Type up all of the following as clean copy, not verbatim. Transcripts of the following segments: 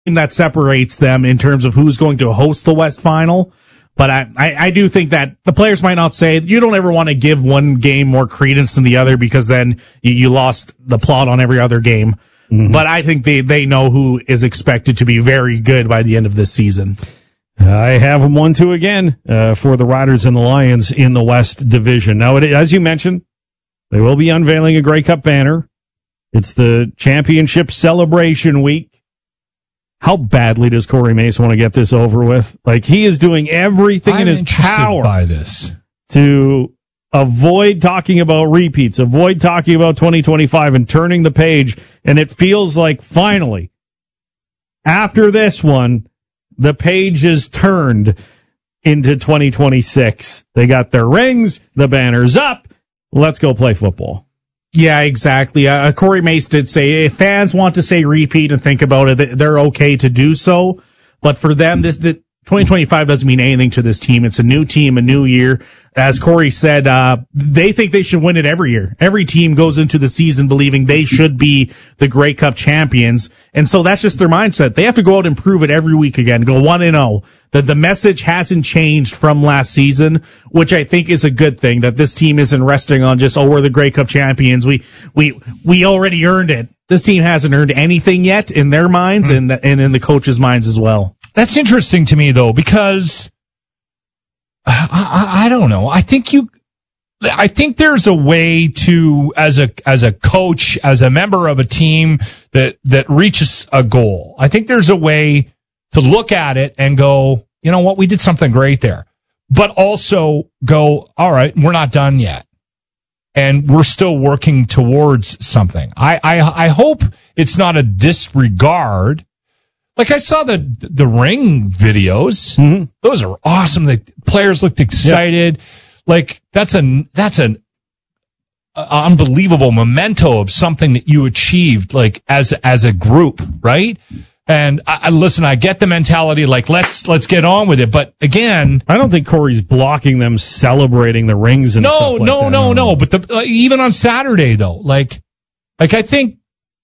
that separates them in terms of who's going to host the West Final. But I do think that the players might not say, you don't ever want to give one game more credence than the other because then you lost the plot on every other game. Mm-hmm. But I think they know who is expected to be very good by the end of this season. I have them 1-2 again for the Riders and the Lions in the West Division. Now, as you mentioned, they will be unveiling a Grey Cup banner. It's the championship celebration week. How badly does Corey Mace want to get this over with? Like, he is doing everything in his power by this to avoid talking about repeats, avoid talking about 2025 and turning the page. And it feels like finally, after this one, the page is turned into 2026. They got their rings, the banner's up. Let's go play football. Yeah, exactly. Corey Mace did say if fans want to say repeat and think about it, they're okay to do so. But for them, the 2025 doesn't mean anything to this team. It's a new team, a new year. As Corey said, they think they should win it every year. Every team goes into the season believing they should be the Grey Cup champions. And so that's just their mindset. They have to go out and prove it every week again, go 1-0. That the message hasn't changed from last season, which I think is a good thing, that this team isn't resting on just, we're the Grey Cup champions. We already earned it. This team hasn't earned anything yet in their minds and in the coaches' minds as well. That's interesting to me, though, because I don't know. I think there's a way to, as a coach, as a member of a team that reaches a goal. I think there's a way to look at it and go, you know what, we did something great there. But also go, all right, we're not done yet. And we're still working towards something. I hope it's not a disregard. Like, I saw the ring videos. Mm-hmm. Those are awesome. The players looked excited. Yep. Like, that's an unbelievable memento of something that you achieved, like, as a group, right? And I get the mentality, like, let's get on with it. But again, I don't think Corey's blocking them celebrating the rings and stuff like that. No. But even on Saturday, though, like I think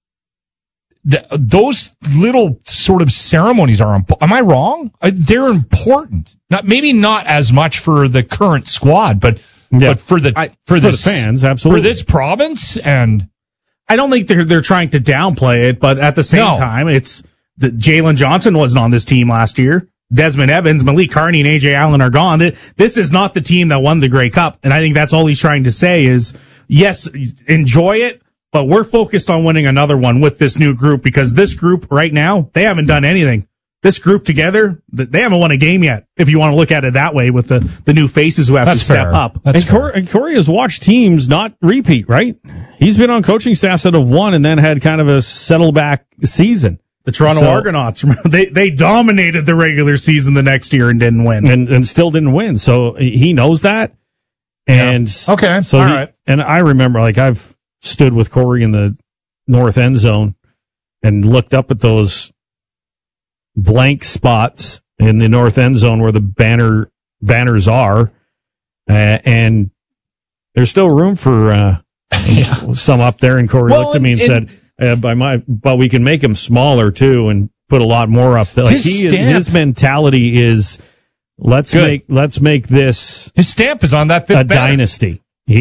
those little sort of ceremonies are. Am I wrong? They're important. Maybe not as much for the current squad, but for the fans, absolutely, for this province. And I don't think they're trying to downplay it, but at the same time, it's. Jalen Johnson wasn't on this team last year. Desmond Evans, Malik Carney, and A.J. Allen are gone. This is not the team that won the Grey Cup, and I think that's all he's trying to say is, yes, enjoy it, but we're focused on winning another one with this new group, because this group right now, they haven't done anything. This group together, they haven't won a game yet, if you want to look at it that way, with the new faces who have to step up. And Corey has watched teams not repeat, right? He's been on coaching staffs that have won and then had kind of a settle-back season. The Toronto Argonauts, they dominated the regular season the next year and didn't win. And still didn't win. So he knows that. And okay. So all right. And I remember, like, I've stood with Corey in the north end zone and looked up at those blank spots in the north end zone where the banners are. And there's still room for some up there. And Corey looked at me and said, but we can make him smaller too and put a lot more up there. Like, his mentality is let's make this. His stamp is on that fifth dynasty.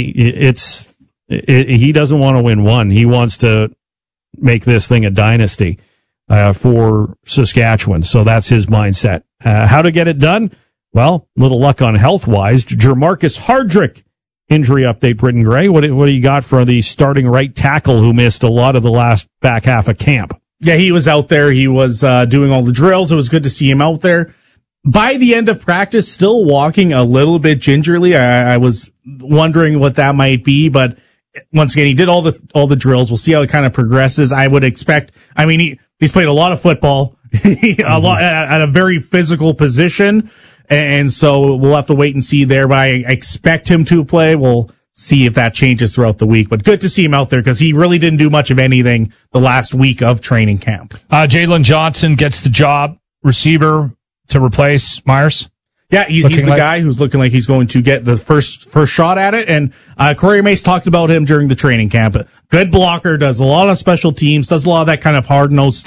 He doesn't want to win one. He wants to make this thing a dynasty for Saskatchewan. So that's his mindset. How to get it done? Well, little luck on health wise. Jermarcus Hardrick. Injury update, Britton Gray. What do you got for the starting right tackle who missed a lot of the last back half of camp? Yeah, he was out there. He was doing all the drills. It was good to see him out there. By the end of practice, still walking a little bit gingerly. I was wondering what that might be, but once again, he did all the drills. We'll see how it kind of progresses. I would expect. I mean, he's played a lot of football, a lot at a very physical position. And so we'll have to wait and see there, but I expect him to play. We'll see if that changes throughout the week. But good to see him out there because he really didn't do much of anything the last week of training camp. Jalen Johnson gets the job, receiver, to replace Myers. Yeah, he's the guy who's looking like he's going to get the first shot at it. And Corey Mace talked about him during the training camp. Good blocker, does a lot of special teams, does a lot of that kind of hard-nosed stuff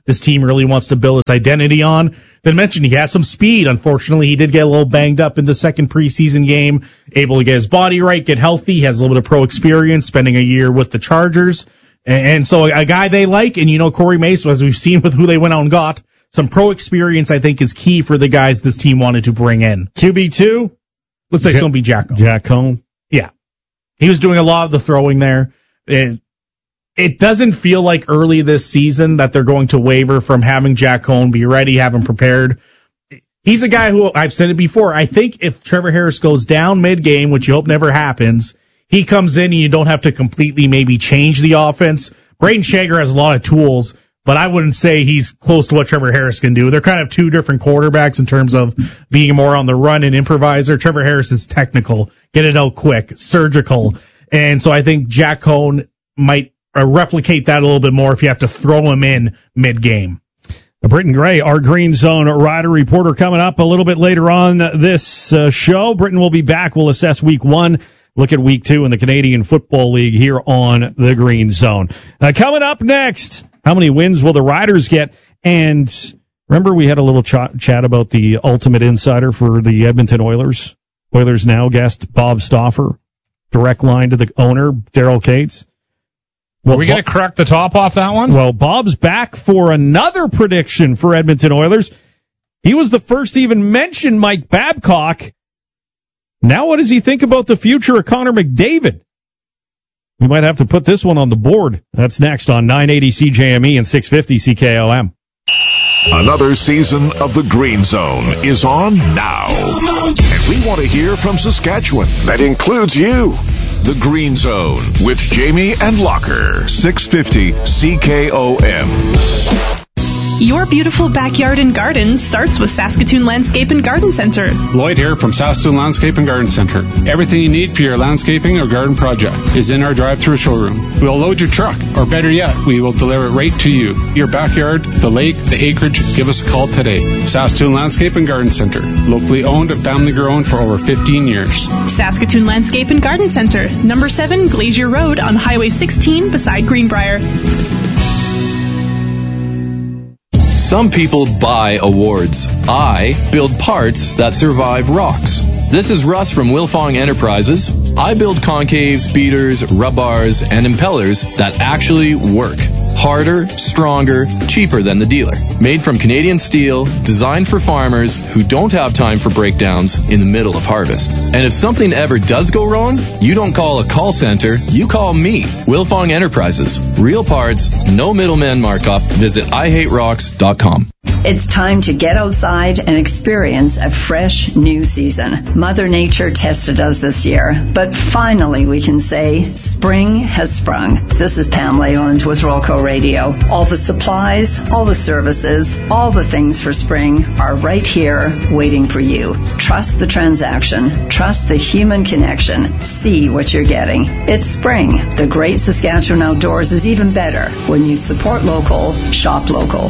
this team really wants to build its identity on. Then mentioned he has some speed. Unfortunately, he did get a little banged up in the second preseason game, able to get his body right, get healthy. He has a little bit of pro experience, spending a year with the Chargers. And so a guy they like, and Corey Mace, as we've seen with who they went out and got, some pro experience, I think, is key for the guys this team wanted to bring in. QB2? Looks like it's going to be Jack Cohn. Jack Cohn? Yeah. He was doing a lot of the throwing there. It doesn't feel like early this season that they're going to waver from having Jack Cohn be ready, have him prepared. He's a guy who, I've said it before, I think if Trevor Harris goes down mid-game, which you hope never happens, he comes in and you don't have to completely maybe change the offense. Braden Shager has a lot of tools, but I wouldn't say he's close to what Trevor Harris can do. They're kind of two different quarterbacks in terms of being more on the run and improviser. Trevor Harris is technical, get it out quick, surgical. And so I think Jack Cohn might replicate that a little bit more if you have to throw him in mid-game. Britton Gray, our Green Zone Rider reporter, coming up a little bit later on this show. Britton will be back. We'll assess week 1. Look at week 2 in the Canadian Football League here on the Green Zone. Coming up next, how many wins will the Riders get? And remember we had a little chat about the ultimate insider for the Edmonton Oilers? Oilers Now guest Bob Stauffer, direct line to the owner, Daryl Cates. Well, are we going to crack the top off that one? Well, Bob's back for another prediction for Edmonton Oilers. He was the first to even mention Mike Babcock. Now what does he think about the future of Connor McDavid? We might have to put this one on the board. That's next on 980 CJME and 650 CKOM. Another season of the Green Zone is on now. And we want to hear from Saskatchewan. That includes you. The Green Zone with Jamie and Locker. 650 CKOM. Your beautiful backyard and garden starts with Saskatoon Landscape and Garden Center. Lloyd here from Saskatoon Landscape and Garden Center. Everything you need for your landscaping or garden project is in our drive-through showroom. We'll load your truck, or better yet, we will deliver it right to you. Your backyard, the lake, the acreage, give us a call today. Saskatoon Landscape and Garden Center. Locally owned and family grown for over 15 years. Saskatoon Landscape and Garden Center. Number 7 Glacier Road on Highway 16 beside Greenbrier. Some people buy awards. I build parts that survive rocks. This is Russ from Wilfong Enterprises. I build concaves, beaters, rub bars, and impellers that actually work. Harder, stronger, cheaper than the dealer. Made from Canadian steel, designed for farmers who don't have time for breakdowns in the middle of harvest. And if something ever does go wrong, you don't call a call center, you call me. Wilfong Enterprises. Real parts, no middleman markup. Visit IHateRocks.com. It's time to get outside and experience a fresh new season. Mother Nature tested us this year, but finally we can say spring has sprung. This is Pam Leyland with Rolco Radio. All the supplies, all the services, all the things for spring are right here waiting for you. Trust the transaction. Trust the human connection. See what you're getting. It's spring. The great Saskatchewan outdoors is even better when you support local, shop local.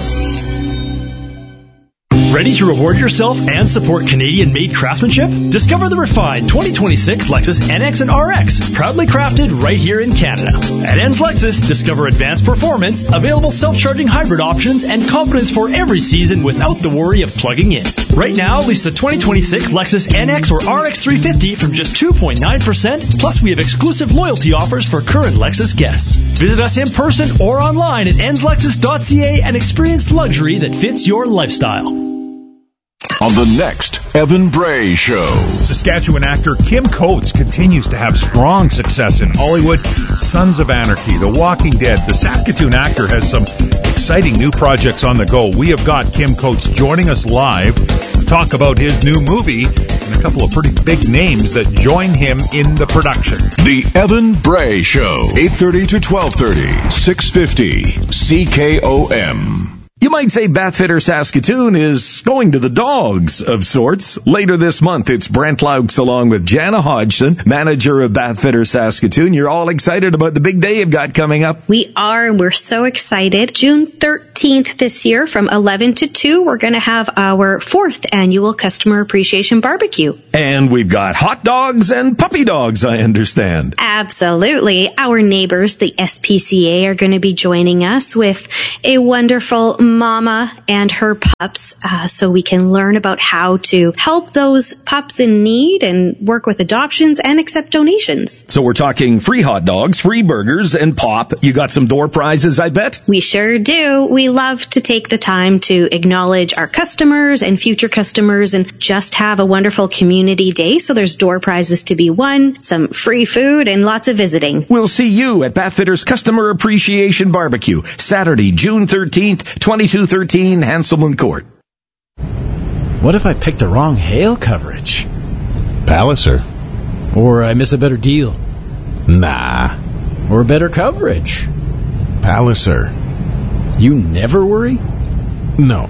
Ready to reward yourself and support Canadian-made craftsmanship? Discover the refined 2026 Lexus NX and RX, proudly crafted right here in Canada. At Enns Lexus, discover advanced performance, available self-charging hybrid options, and confidence for every season without the worry of plugging in. Right now, lease the 2026 Lexus NX or RX 350 from just 2.9%, plus we have exclusive loyalty offers for current Lexus guests. Visit us in person or online at ennslexus.ca and experience luxury that fits your lifestyle. On the next Evan Bray Show. Saskatchewan actor Kim Coates continues to have strong success in Hollywood. Sons of Anarchy, The Walking Dead. The Saskatoon actor has some exciting new projects on the go. We have got Kim Coates joining us live to talk about his new movie and a couple of pretty big names that join him in the production. The Evan Bray Show, 8:30 to 12:30, 650 CKOM. You might say Bathfitter Saskatoon is going to the dogs of sorts. Later this month, it's Brent Laux along with Jana Hodgson, manager of Bathfitter Saskatoon. You're all excited about the big day you've got coming up. We are, and we're so excited. June 13th this year from 11 to 2, we're going to have our 4th annual Customer Appreciation Barbecue. And we've got hot dogs and puppy dogs, I understand. Absolutely. Our neighbors, the SPCA, are going to be joining us with a wonderful mama and her pups so we can learn about how to help those pups in need and work with adoptions and accept donations. So we're talking free hot dogs, free burgers, and pop. You got some door prizes, I bet? We sure do. We love to take the time to acknowledge our customers and future customers and just have a wonderful community day. So there's door prizes to be won, some free food, and lots of visiting. We'll see you at Bathfitters Customer Appreciation Barbecue, Saturday, June 13th, 2213 Hanselman Court. What if I picked the wrong hail coverage? Palliser. Or I miss a better deal? Nah. Or better coverage? Palliser. You never worry? No.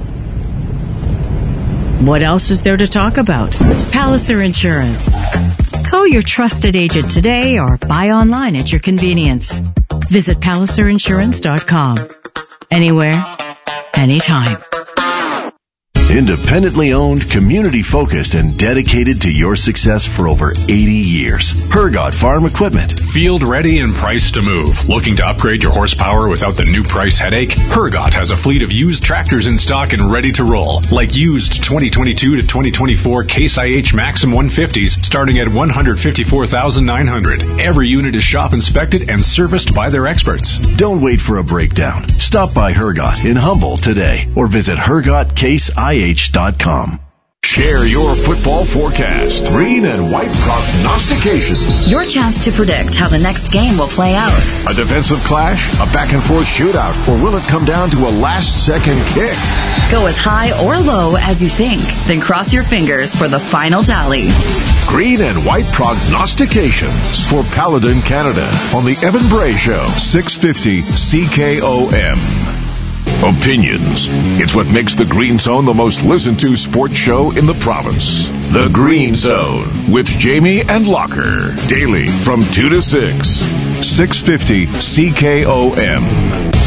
What else is there to talk about? Palliser Insurance. Call your trusted agent today or buy online at your convenience. Visit PalliserInsurance.com. Anywhere, anytime. Independently owned, community-focused, and dedicated to your success for over 80 years. Hergot Farm Equipment. Field ready and priced to move. Looking to upgrade your horsepower without the new price headache? Hergot has a fleet of used tractors in stock and ready to roll. Like used 2022 to 2024 Case IH Maxim 150s starting at $154,900. Every unit is shop inspected and serviced by their experts. Don't wait for a breakdown. Stop by Hergot in Humboldt today or visit HergotCaseIH.com. Share your football forecast. Green and white prognostications. Your chance to predict how the next game will play out. A defensive clash, a back-and-forth shootout, or will it come down to a last-second kick? Go as high or low as you think, then cross your fingers for the final tally. Green and white prognostications for Paladin Canada on the Evan Bray Show, 650 CKOM. Opinions. It's what makes the Green Zone the most listened to sports show in the province. The Green Zone with Jamie and Locker. Daily from 2 to 6. 650 CKOM.